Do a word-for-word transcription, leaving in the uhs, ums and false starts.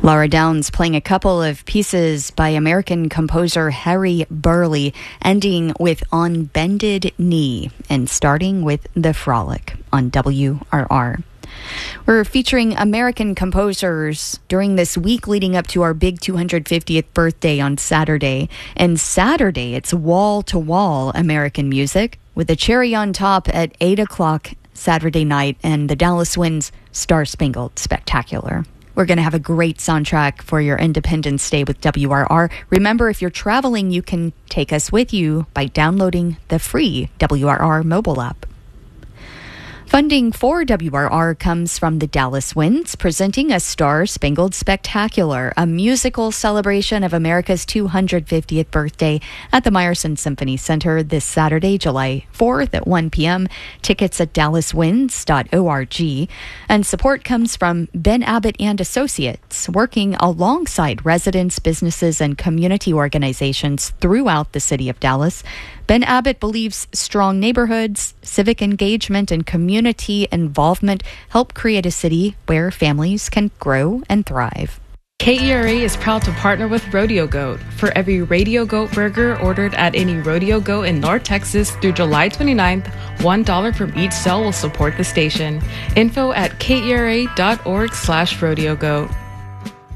Laura Downs playing a couple of pieces by American composer Harry Burleigh, ending with On Bended Knee and starting with The Frolic on W R R. We're featuring American composers during this week leading up to our big two hundred fiftieth birthday on Saturday. And Saturday, it's wall-to-wall American music with a cherry on top at eight o'clock Saturday night and the Dallas Winds Star Spangled Spectacular. We're going to have a great soundtrack for your Independence Day with W R R. Remember, if you're traveling, you can take us with you by downloading the free W R R mobile app. Funding for W R R comes from the Dallas Winds, presenting a Star Spangled Spectacular, a musical celebration of America's two hundred fiftieth birthday at the Meyerson Symphony Center this Saturday, July fourth at one p.m. Tickets at dallas winds dot org. And support comes from Ben Abbott and Associates, working alongside residents, businesses, and community organizations throughout the city of Dallas. Ben Abbott believes strong neighborhoods, civic engagement, and community involvement help create a city where families can grow and thrive. K E R A is proud to partner with Rodeo Goat. For every Radio Goat burger ordered at any Rodeo Goat in North Texas through July twenty-ninth, one dollar from each sale will support the station. Info at kera dot org slash rodeo goat.